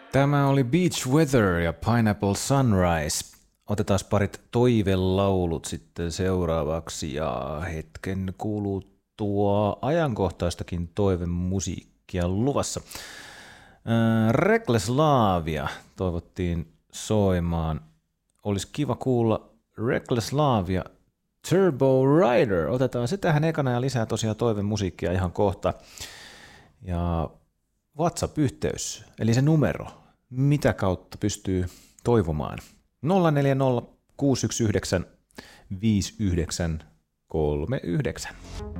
Tämä oli Beach Weather ja Pineapple Sunrise. Otetaan parit toivelaulut sitten seuraavaksi ja hetken kuluttua ajankohtaistakin toivemusiikkia luvassa. Reckless Lavia toivottiin soimaan. Olisi kiva kuulla Reckless Lavia Turbo Rider. Otetaan se tähän ekana ja lisää tosiaan toivemusiikkia ihan kohta. Ja WhatsApp-yhteys, eli se numero, mitä kautta pystyy toivomaan. 040 619 5939.